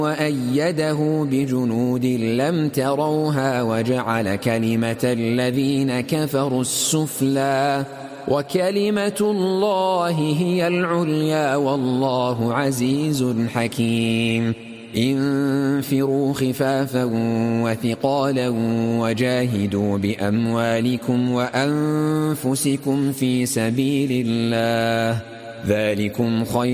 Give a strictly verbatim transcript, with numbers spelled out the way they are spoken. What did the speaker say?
وأيده بجنود لم تروها وجعل كلمة الذين كفروا السفلى وكلمة الله هي العليا والله عزيز حكيم. انفروا خفافا وثقالا وجاهدوا بأموالكم وأنفسكم في سبيل الله ذلكم خير